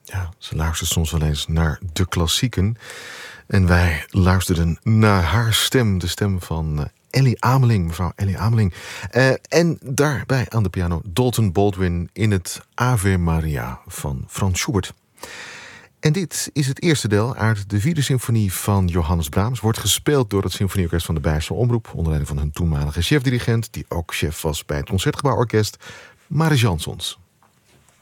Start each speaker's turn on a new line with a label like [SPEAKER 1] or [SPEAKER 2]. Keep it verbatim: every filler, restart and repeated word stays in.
[SPEAKER 1] Ja, ze luistert soms wel eens naar de klassieken. En wij luisterden naar haar stem, de stem van uh, Ellie Ameling, mevrouw Ellie Ameling. Uh, en daarbij aan de piano Dalton Baldwin in het Ave Maria van Franz Schubert. En dit is het eerste deel uit de vierde symfonie van Johannes Brahms. Wordt gespeeld door het Symfonieorkest van de Beierse Omroep, onder leiding van hun toenmalige chefdirigent, die ook chef was bij het Concertgebouworkest, Maris Jansons.